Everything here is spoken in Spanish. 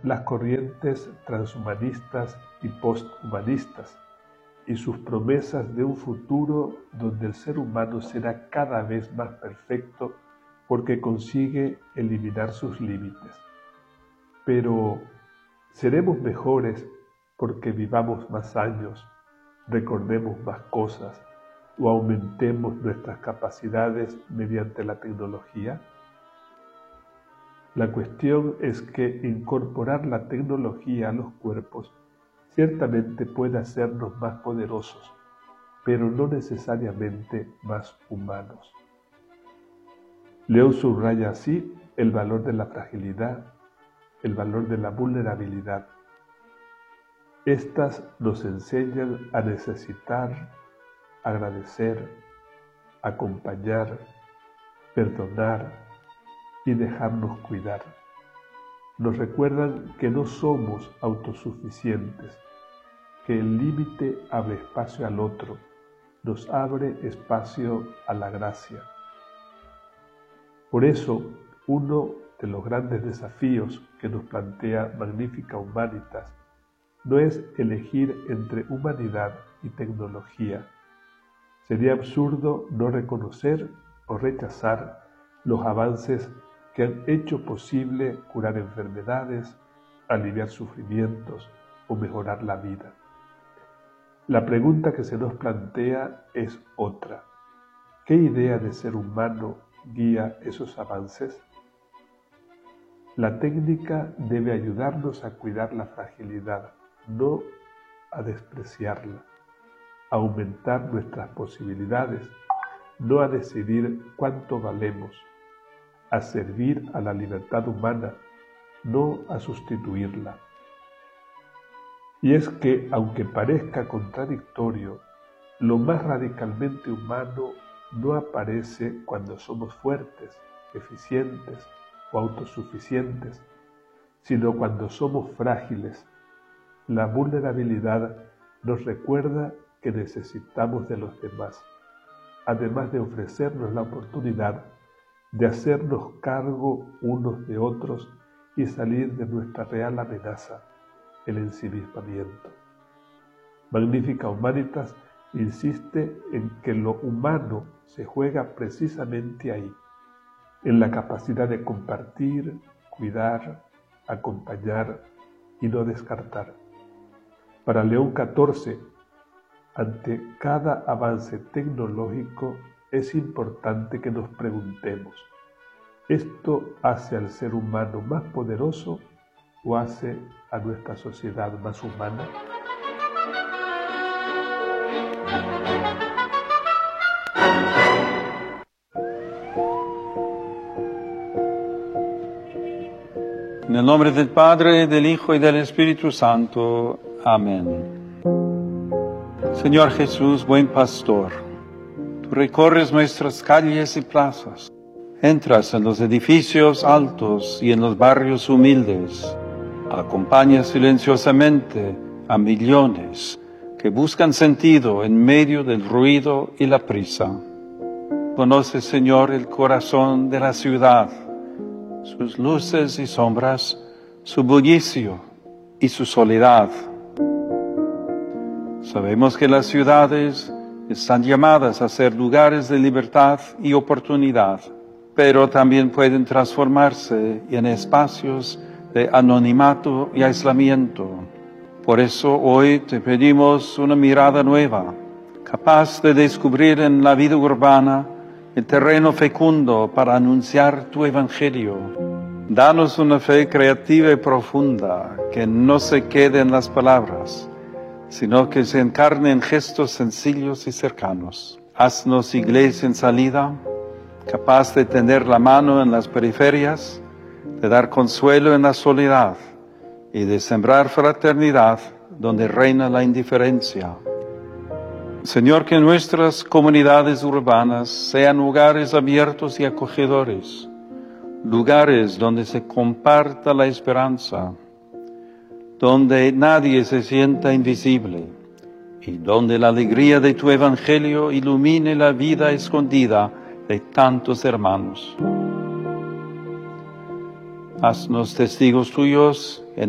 las corrientes transhumanistas y posthumanistas y sus promesas de un futuro donde el ser humano será cada vez más perfecto porque consigue eliminar sus límites. Pero, ¿seremos mejores porque vivamos más años, recordemos más cosas o aumentemos nuestras capacidades mediante la tecnología? La cuestión es que incorporar la tecnología a los cuerpos ciertamente puede hacernos más poderosos, pero no necesariamente más humanos. León subraya así el valor de la fragilidad, el valor de la vulnerabilidad. Estas nos enseñan a necesitar, agradecer, acompañar, perdonar y dejarnos cuidar. Nos recuerdan que no somos autosuficientes, que el límite abre espacio al otro, nos abre espacio a la gracia. Por eso, uno de los grandes desafíos que nos plantea Magnificat Humanitas no es elegir entre humanidad y tecnología. Sería absurdo no reconocer o rechazar los avances que han hecho posible curar enfermedades, aliviar sufrimientos o mejorar la vida. La pregunta que se nos plantea es otra. ¿Qué idea de ser humano guía esos avances? La técnica debe ayudarnos a cuidar la fragilidad, no a despreciarla, a aumentar nuestras posibilidades, no a decidir cuánto valemos, a servir a la libertad humana, no a sustituirla. Y es que, aunque parezca contradictorio, lo más radicalmente humano no aparece cuando somos fuertes, eficientes o autosuficientes, sino cuando somos frágiles. La vulnerabilidad nos recuerda que necesitamos de los demás, además de ofrecernos la oportunidad de hacernos cargo unos de otros y salir de nuestra real amenaza, el ensimismamiento. Magnificat Humanitas insiste en que lo humano se juega precisamente ahí, en la capacidad de compartir, cuidar, acompañar y no descartar. Para León XIV, ante cada avance tecnológico es importante que nos preguntemos, ¿esto hace al ser humano más poderoso o hace a nuestra sociedad más humana? En el nombre del Padre, del Hijo y del Espíritu Santo. Amén. Señor Jesús, buen pastor, tú recorres nuestras calles y plazas, entras en los edificios altos y en los barrios humildes, acompañas silenciosamente a millones que buscan sentido en medio del ruido y la prisa. Conoces, Señor, el corazón de la ciudad, sus luces y sombras, su bullicio y su soledad. Sabemos que las ciudades están llamadas a ser lugares de libertad y oportunidad, pero también pueden transformarse en espacios de anonimato y aislamiento. Por eso hoy te pedimos una mirada nueva, capaz de descubrir en la vida urbana el terreno fecundo para anunciar tu evangelio. Danos una fe creativa y profunda, que no se quede en las palabras, sino que se encarne en gestos sencillos y cercanos. Haznos iglesia en salida, capaz de tender la mano en las periferias, de dar consuelo en la soledad y de sembrar fraternidad donde reina la indiferencia. Señor, que nuestras comunidades urbanas sean lugares abiertos y acogedores, lugares donde se comparta la esperanza, donde nadie se sienta invisible y donde la alegría de tu evangelio ilumine la vida escondida de tantos hermanos. Haznos testigos tuyos